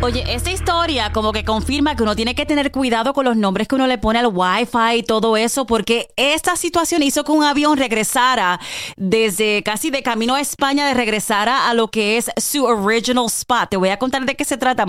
Oye, esta historia como que confirma que uno tiene que tener cuidado con los nombres que uno le pone al Wi-Fi y todo eso, porque esta situación hizo que un avión regresara desde casi de camino a España, regresara a lo que es su original spot. Te voy a contar de qué se trata.